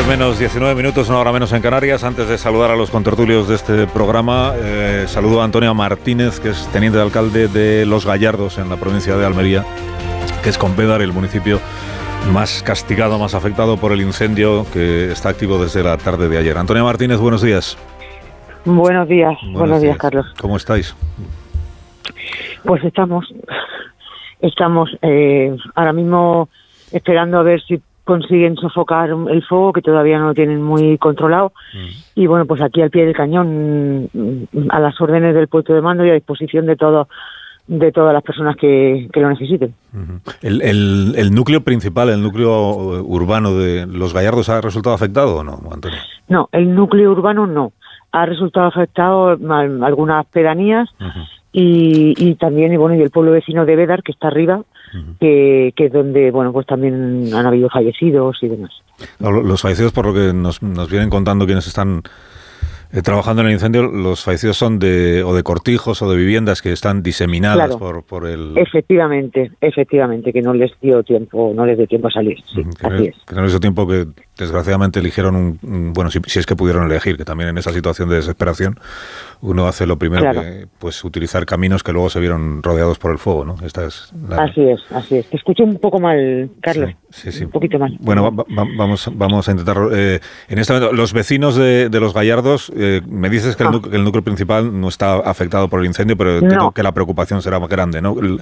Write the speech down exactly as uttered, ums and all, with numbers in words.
Menos diecinueve minutos, una hora menos en Canarias. Antes de saludar a los contertulios de este programa, eh, saludo a Antonio Martínez, que es teniente de alcalde de Los Gallardos, en la provincia de Almería, que es Pontevedra, el municipio más castigado, más afectado por el incendio que está activo desde la tarde de ayer. Antonio Martínez, buenos días. Buenos días, buenos, buenos días, días, Carlos. ¿Cómo estáis? Pues estamos, estamos eh, ahora mismo esperando a ver si consiguen sofocar el fuego, que todavía no lo tienen muy controlado. Mm. Y bueno, pues aquí al pie del cañón, a las órdenes del puesto de mando y a disposición de todo, de todas las personas que, que lo necesiten. Uh-huh. el, el, ¿El núcleo principal, el núcleo urbano de Los Gallardos ha resultado afectado o no, Antonio? No, el núcleo urbano no. Ha resultado afectado a algunas pedanías. Uh-huh. Y, y también, y bueno, y el pueblo vecino de Bédar, que está arriba, uh-huh. que, que es donde, bueno, pues también han habido fallecidos y demás. Los fallecidos, por lo que nos, nos vienen contando quienes están eh, trabajando en el incendio, los fallecidos son de o de cortijos o de viviendas que están diseminadas claro. por, por el... Efectivamente, efectivamente, que no les dio tiempo, no les dio tiempo a salir, sí, uh-huh. que así no, es. Que no les dio tiempo, que desgraciadamente eligieron un, un bueno, si, si es que pudieron elegir, que también en esa situación de desesperación uno hace lo primero claro. que, pues, utilizar caminos que luego se vieron rodeados por el fuego, ¿no? Esta es la... Así es, así es. Te escucho un poco mal, Carlos. Sí, sí, sí. Un poquito mal. Bueno, va, va, vamos, vamos a intentar. Eh, en este momento, los vecinos de, de Los Gallardos, eh, me dices que el, ah. núcleo, que el núcleo principal no está afectado por el incendio, pero entiendo no. que la preocupación será más grande, ¿no? El,